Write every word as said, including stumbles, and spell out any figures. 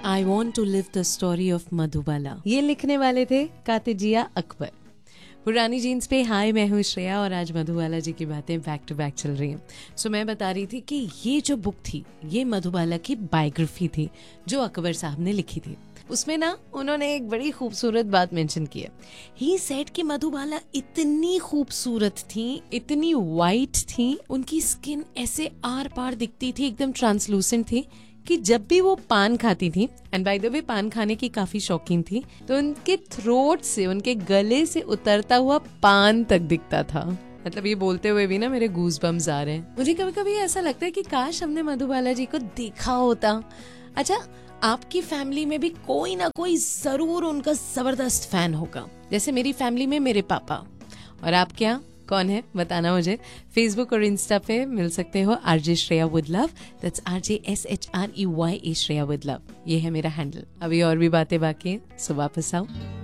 I want to live the story of Madhubala. ये लिखने वाले थे कातिजिया अकबर। पुरानी जीन्स पे हाय, मैं हूँ श्रेया और आज मधुबाला जी की बातें बैक टू बैक चल रही हैं। सो मैं बता रही थी कि ये जो बुक थी ये मधुबाला की बायोग्राफी थी जो अकबर साहब ने लिखी थी। उसमें ना उन्होंने एक बड़ी खूबसूरत बात मेंशन की है। ही सेड कि मधुबाला इतनी खूबसूरत थी, इतनी वाइट थी, उनकी स्किन ऐसे आर पार दिखती थी, एकदम ट्रांसलूसेंट थी कि जब भी वो पान खाती थी, एंड बाय द वे पान खाने की काफी शौकीन थी, तो उनके थ्रोट से, उनके गले से उतरता हुआ पान तक दिखता था। मतलब ये बोलते हुए भी ना मेरे गूज बम्स आ रहे हैं। मुझे कभी कभी ऐसा लगता है कि काश हमने मधुबाला जी को देखा होता। अच्छा, आपकी फैमिली में भी कोई ना कोई जरूर उनका जबरदस्त फैन होगा। जैसे मेरी फैमिली में मेरे पापा। और आप क्या कौन है बताना मुझे। फेसबुक और इंस्टा पे मिल सकते हो RJ Shreya with love. That's RJ S H R E Y A Shreya with love. ये है मेरा हैंडल। अभी और भी बातें बाकी हैं, सो वापस आओ।